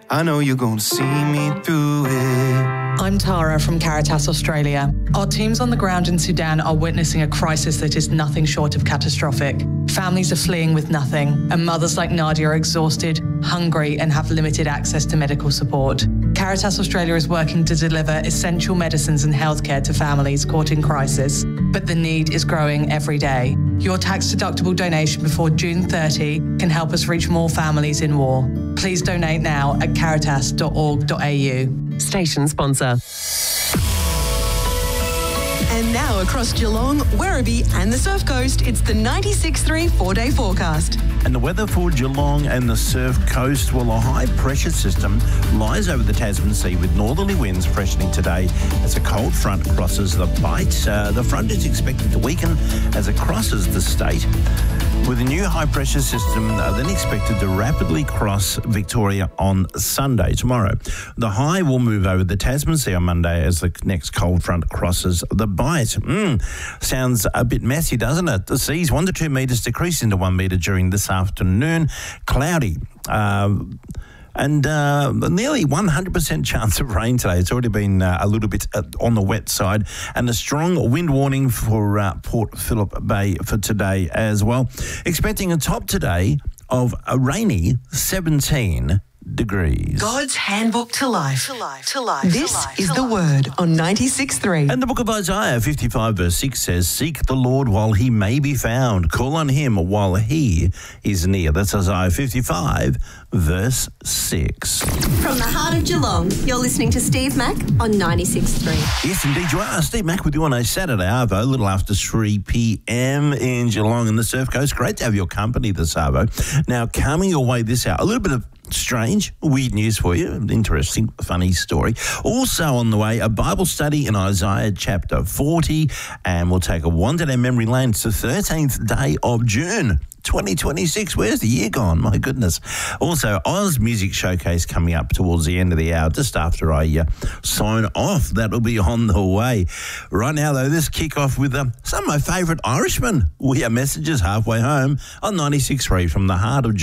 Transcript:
I know you're gonna see me through it. I'm Tara from Caritas Australia. Our teams on the ground in Sudan are witnessing a crisis that is nothing short of catastrophic. Families are fleeing with nothing, and mothers like Nadia are exhausted, hungry, and have limited access to medical support. Caritas Australia is working to deliver essential medicines and healthcare to families caught in crisis, but the need is growing every day. Your tax-deductible donation before June 30 can help us reach more families in war. Please donate now at caritas.org.au. Station sponsor. And now across Geelong, Werribee and the Surf Coast, it's the 96.3 4-day forecast. And the weather for Geelong and the Surf Coast, well, a high-pressure system lies over the Tasman Sea with northerly winds freshening today as a cold front crosses the Bight. The front is expected to weaken as it crosses the state, with a new high-pressure system then expected to rapidly cross Victoria on Sunday, tomorrow. The high will move over the Tasman Sea on Monday as the next cold front crosses the Bight. Sounds a bit messy, doesn't it? The seas 1 to 2 metres decrease into 1 metre during this afternoon. Cloudy. And nearly 100% chance of rain today. It's already been a little bit on the wet side. And a strong wind warning for Port Phillip Bay for today as well. Expecting a top today of a rainy 17 degrees. God's handbook to life. This is the word on 96.3. And the book of Isaiah 55 verse 6 says, "Seek the Lord while he may be found. Call on him while he is near." That's Isaiah 55 verse 6. From the heart of Geelong, you're listening to Steve Mack on 96.3. Yes, indeed you are. Steve Mack with you on a Saturday Arvo, a little after 3 p.m. in Geelong and the Surf Coast. Great to have your company this Arvo. Now, coming your way this hour, a little bit of strange, weird news for you. Interesting, funny story. Also on the way, a Bible study in Isaiah chapter 40, and we'll take a wander down memory lane. It's the 13th day of June 2026. Where's the year gone? My goodness. Also, Oz Music Showcase coming up towards the end of the hour, just after I sign off. That'll be on the way. Right now, though, let's kick off with some of my favourite Irishmen. We have messages halfway home on 96.3 from the heart of